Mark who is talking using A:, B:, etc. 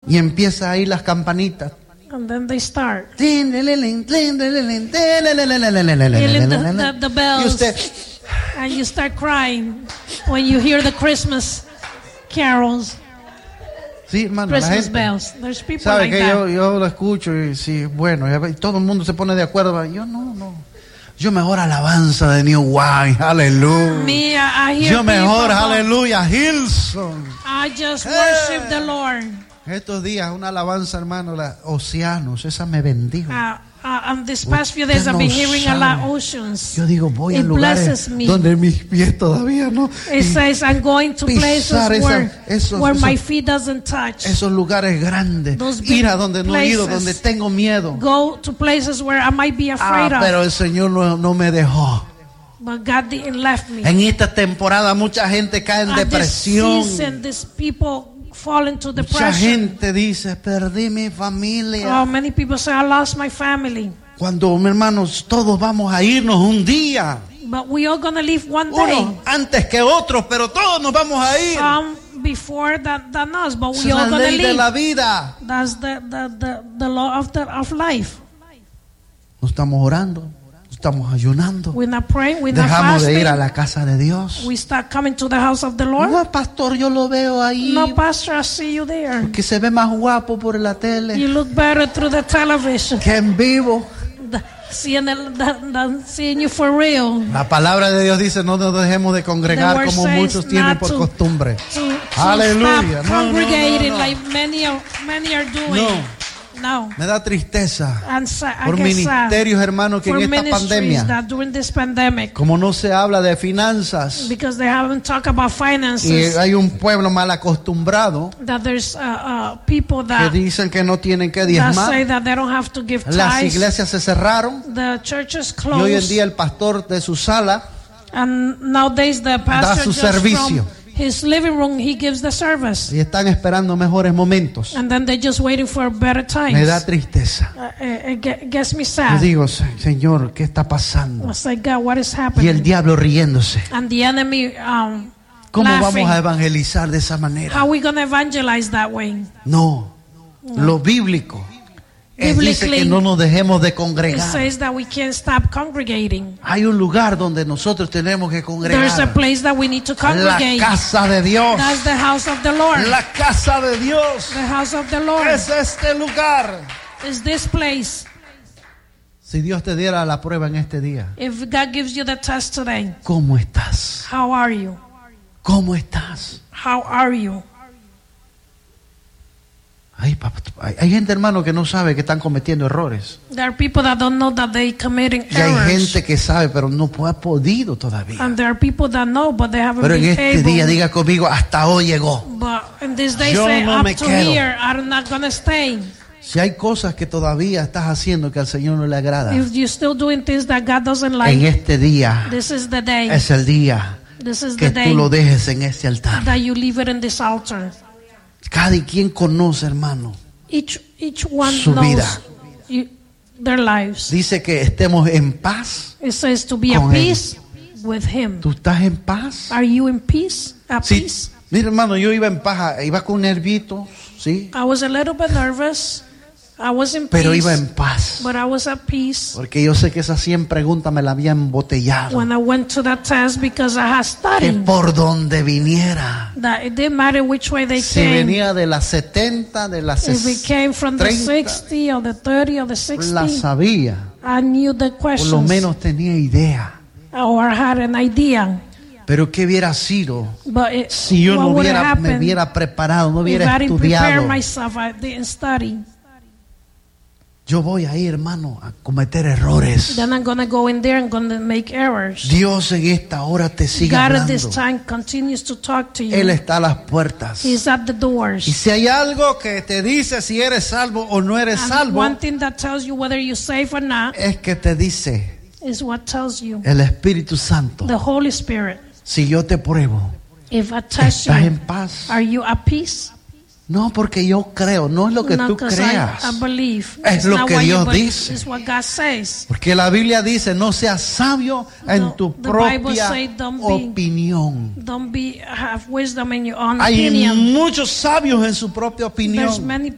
A: Y empieza ahí las campanitas.
B: And then they start.
A: The
B: bells.
A: Y usted,
B: And you start crying when you hear the Christmas carols.
A: sí, hermano, la
B: Christmas
A: gente
B: bells. There's people
A: sabe
B: like
A: que
B: that.
A: yo lo escucho y sí, bueno, y todo el mundo se pone de acuerdo. Yo no. Yo mejor alabanza de New Wine, aleluya.
B: Me, I hear
A: Yo mejor,
B: people,
A: aleluya, Hillsong.
B: I just worship the Lord.
A: Estos días una alabanza, hermano, la Océanos, esa me bendijo.
B: And this past few days
A: Usted
B: I've been
A: no
B: hearing a lot
A: sabe.
B: oceans.
A: Yo digo, voy a
B: It
A: lugares
B: blesses me.
A: donde mis pies todavía no.
B: It says I'm going to places where my feet doesn't touch.
A: Esos lugares grandes.
B: Those big
A: Ir a donde no he ido,
B: places.
A: donde tengo miedo.
B: Go to places where I might be afraid of.
A: Pero el Señor no me dejó.
B: But God didn't left me.
A: En esta temporada mucha gente cae en depresión.
B: This season, these people fall into
A: Mucha
B: depression.
A: gente dice, perdí mi familia.
B: Oh, many people say I lost my family.
A: Cuando, hermanos, todos vamos a irnos un día.
B: But we are going to leave one day.
A: Unos antes que otros, pero todos nos vamos a ir.
B: Some before than us, but
A: Es
B: we
A: la
B: are going to
A: ley de la
B: leave.
A: vida.
B: That's the law of life.
A: No estamos orando, no estamos ayunando.
B: We're not praying, we're not
A: Dejamos de
B: fasting.
A: ir a la casa de Dios.
B: We start coming to the house of the Lord.
A: No, pastor, yo lo veo ahí.
B: No, pastor, I see you there.
A: Que se ve más guapo por la tele
B: You look better through the television.
A: que en vivo.
B: Seeing you for real.
A: La palabra de Dios dice, no nos dejemos de congregar
B: The word
A: como
B: says
A: muchos tienen
B: not
A: por
B: to-
A: costumbre.
B: To
A: Aleluya.
B: stop
A: No,
B: congregating
A: no.
B: like many are doing. No.
A: Me da tristeza
B: And I
A: por
B: get sad
A: ministerios, hermanos, que
B: for
A: en esta
B: ministries
A: pandemia,
B: that during this pandemic,
A: como no se habla de finanzas
B: because they haven't talked about
A: y
B: finances,
A: hay un pueblo mal acostumbrado
B: that there's people
A: que
B: that
A: dicen que no tienen que
B: say
A: diezmar.
B: that they don't have to give
A: Las
B: tithes.
A: iglesias se cerraron
B: The churches
A: y hoy en
B: closed,
A: día el pastor de su sala
B: and nowadays the pastor
A: su
B: just
A: servicio.
B: from his living room he gives the service,
A: y están esperando mejores momentos.
B: and then they're just waiting for better times.
A: Me da tristeza.
B: It gets me
A: Yo
B: sad.
A: digo, Señor, ¿qué está pasando?
B: It's like, God, what is
A: Y el
B: happening?
A: diablo riéndose.
B: And the enemy
A: ¿Cómo
B: laughing.
A: vamos a evangelizar de esa manera?
B: How are we going to evangelize that way?
A: No, lo bíblico dice que
B: Biblically,
A: no nos dejemos de
B: It
A: congregar.
B: says that we can't stop congregating.
A: Hay un lugar donde nosotros tenemos que
B: There's a
A: congregar.
B: place that we need to
A: La
B: congregate.
A: casa de Dios.
B: That's the house of the Lord.
A: La casa de Dios
B: The house of the Lord
A: es este lugar.
B: is this place.
A: Si Dios te diera la prueba en este día,
B: If God gives you the test today,
A: ¿cómo estás?
B: how are you?
A: ¿Cómo estás?
B: How are you?
A: Hay gente, hermano, que no sabe que están cometiendo errores.
B: There are people that don't know that they're committing
A: Y hay
B: errors.
A: gente que sabe, pero no ha podido todavía.
B: And there are people that know, but they haven't
A: Pero en
B: been
A: este
B: able.
A: día, diga conmigo, hasta hoy llegó.
B: But in this day,
A: Yo
B: say,
A: no
B: up
A: me
B: to
A: quedo.
B: here, I'm not going to stay.
A: Si hay cosas que todavía estás haciendo que al Señor no le agrada,
B: If you're still doing things that God doesn't
A: en
B: like,
A: este día
B: this is the day.
A: es el día
B: This is
A: que
B: the
A: tú lo
B: day
A: dejes en este altar.
B: that you leave it in this altar.
A: Cada quien conoce, hermano.
B: Each one
A: Su
B: knows
A: vida.
B: their lives.
A: Dice que estemos en paz.
B: It says to be at
A: Con él.
B: peace with Him.
A: ¿Tú estás en paz?
B: Are you in peace? At
A: Sí.
B: peace?
A: Mira, hermano, yo iba en paz, iba con nervitos, sí,
B: I was a little bit nervous. I was in
A: pero
B: peace,
A: iba en paz.
B: but I was at peace
A: Porque yo sé que esas 100 preguntas me las habían embotellado.
B: when I went to that test because I had
A: Que
B: studied.
A: por donde viniera,
B: That it didn't matter which way they
A: si
B: came.
A: venía de las 70, de las
B: If it came from the
A: 30,
B: 60 or the 30 or the
A: la
B: 60,
A: sabía.
B: I knew the
A: Por lo
B: questions
A: menos tenía idea.
B: or I had an idea.
A: Pero ¿qué hubiera sido
B: But
A: si yo
B: what
A: no
B: would
A: me
B: happen
A: hubiera preparado, no
B: if
A: hubiera
B: I didn't prepare
A: estudiado?
B: myself, I didn't study?
A: Yo voy a ir, hermano, a cometer errores.
B: Then I'm going to go in there and going to make errors.
A: Dios en esta hora te sigue
B: God at this
A: hablando.
B: time continues to talk to
A: Él
B: you.
A: está a las puertas.
B: He's at the
A: Y
B: doors.
A: si hay algo que te dice si eres salvo o no eres
B: And
A: salvo,
B: one thing that tells you whether you're safe or not
A: es que te dice
B: is what tells you.
A: el Espíritu Santo.
B: The Holy Spirit.
A: Si yo te pruebo,
B: If I test
A: ¿estás
B: you,
A: en paz?
B: are you at peace?
A: No, porque yo creo, no es lo que
B: Not
A: tú
B: 'cause
A: creas.
B: I believe.
A: Es
B: It's
A: lo
B: not
A: que
B: what you
A: Dios
B: believe,
A: dice.
B: it's what God says.
A: Porque la Biblia dice, no seas sabio en tu
B: The Bible
A: propia
B: say, don't be-
A: opinión.
B: Don't have wisdom in your own
A: Hay
B: opinion.
A: muchos sabios en su propia opinión.
B: There's many